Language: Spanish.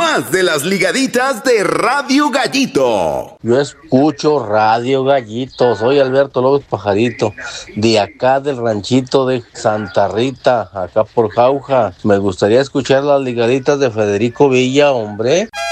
más de las ligaditas de Radio Gallito. Yo escucho Radio Gallito, soy Alberto López Pajarito, de acá del ranchito de Santa Rita, acá por Jauja. Me gustaría escuchar las ligaditas de Federico Villa, hombre.